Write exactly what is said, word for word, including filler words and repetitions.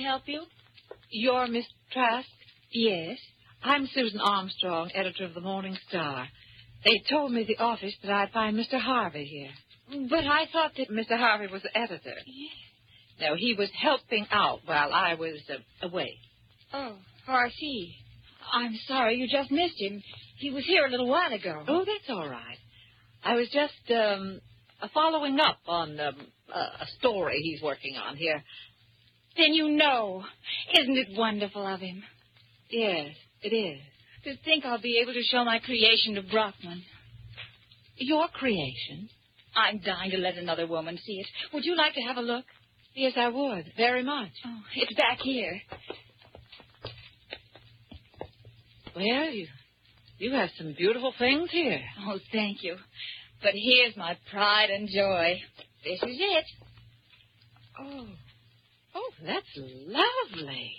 help you? You're Miss Trask? Yes. I'm Susan Armstrong, editor of the Morning Star. They told me at the office that I'd find Mister Harvey here. But I thought that... Mister Harvey was the editor. Yes. No, he was helping out while I was uh, away. Oh, oh, I see. I'm sorry, you just missed him. He was here a little while ago. Oh, that's all right. I was just um, following up on um, a story he's working on here. Then you know. Isn't it wonderful of him? Yes, it is. To think I'll be able to show my creation to Brockman. Your creation? I'm dying to let another woman see it. Would you like to have a look? Yes, I would. Very much. Oh, it's back here. Well, you, you have some beautiful things here. Oh, thank you. But here's my pride and joy. This is it. Oh. Oh, that's lovely.